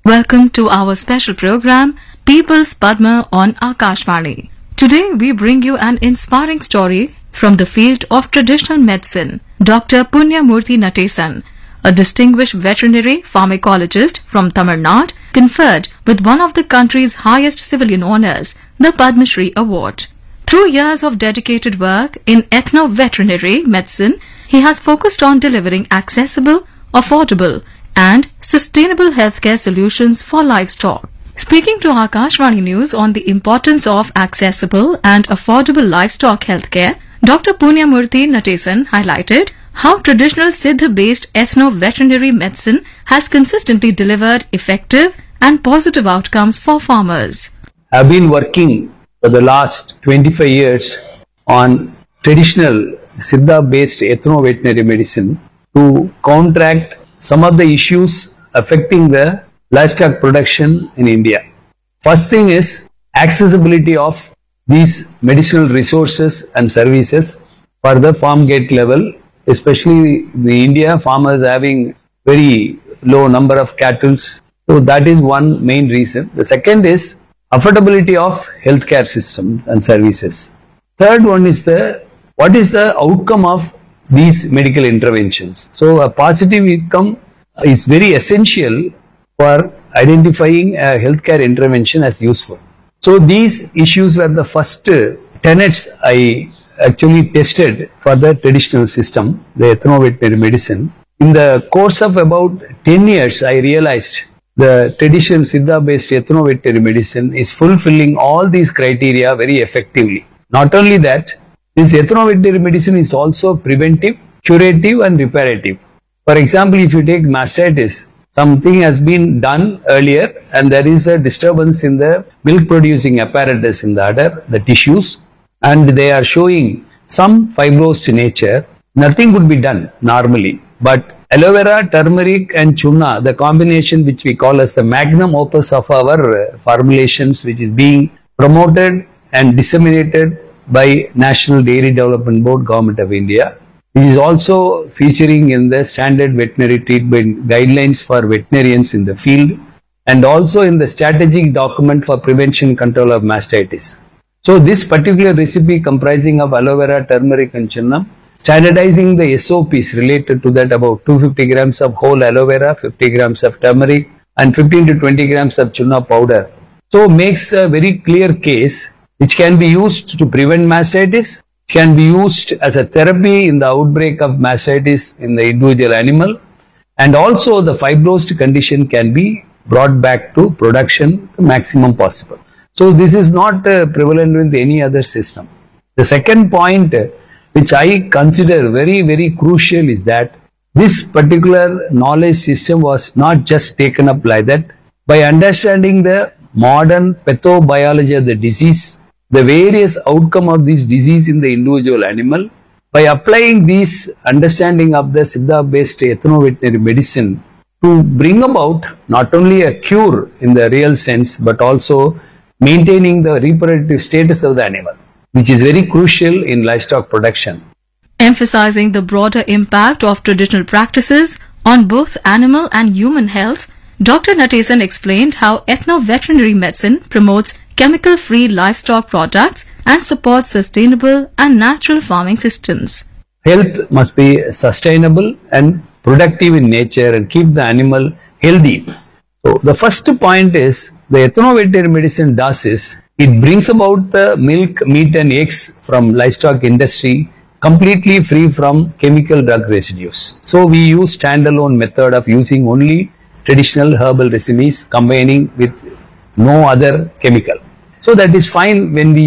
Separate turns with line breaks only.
Welcome to our special program, People's Padma on Akashvani. Today we bring you an inspiring story from the field of traditional medicine. Dr. Punyamurthy Natesan, a distinguished veterinary pharmacologist from Tamil Nadu, conferred with one of the country's highest civilian honours, the Padma Shri Award. Through years of dedicated work in ethno-veterinary medicine, he has focused on delivering accessible, affordable and sustainable healthcare solutions for livestock. Speaking to Akashvani News on the importance of accessible and affordable livestock healthcare, Dr. Punyamurthy Natesan highlighted how traditional Siddha-based ethno-veterinary medicine has consistently delivered effective and positive outcomes for farmers.
I've been working for the last 25 years on traditional Siddha-based ethno-veterinary medicine to counteract some of the issues affecting the livestock production in India. First thing is accessibility of these medicinal resources and services for the farm gate level, especially in India, farmers having very low number of cattle. So that is one main reason. The second is affordability of healthcare systems and services. Third one is what is the outcome of these medical interventions. So a positive outcome is very essential for identifying a healthcare intervention as useful. So these issues were the first tenets I actually tested for the traditional system, the ethno-veterinary medicine. In the course of about 10 years, I realized the traditional Siddha-based ethno-veterinary medicine is fulfilling all these criteria very effectively. Not only that, this ethno-veterinary medicine is also preventive, curative and reparative. For example, if you take mastitis, something has been done earlier and there is a disturbance in the milk producing apparatus in the udder, the tissues, and they are showing some fibrosed nature. Nothing could be done normally, but aloe vera, turmeric and chunna, the combination which we call as the magnum opus of our formulations, which is being promoted and disseminated by National Dairy Development Board, Government of India. It is also featuring in the standard veterinary treatment guidelines for veterinarians in the field and also in the strategic document for prevention control of mastitis. So this particular recipe comprising of aloe vera, turmeric and chunna, standardizing the SOPs related to that, about 250 grams of whole aloe vera, 50 grams of turmeric and 15 to 20 grams of chunna powder. So makes a very clear case which can be used to prevent mastitis, can be used as a therapy in the outbreak of mastitis in the individual animal, and also the fibrosed condition can be brought back to production the maximum possible. So this is not prevalent with any other system. The second point which I consider very, very crucial is that this particular knowledge system was not just taken up like that. By understanding the modern pathobiology of the disease, the various outcome of this disease in the individual animal, by applying this understanding of the Siddha-based ethno-veterinary medicine to bring about not only a cure in the real sense, but also maintaining the reproductive status of the animal, which is very crucial in livestock production.
Emphasizing the broader impact of traditional practices on both animal and human health, Dr. Natesan explained how ethno-veterinary medicine promotes chemical-free livestock products and supports sustainable and natural farming systems.
Health must be sustainable and productive in nature and keep the animal healthy. So the first point is the ethno-veterinary medicine does is it brings about the milk, meat and eggs from livestock industry completely free from chemical drug residues. So we use standalone method of using only traditional herbal recipes combining with no other chemical. So that is fine when we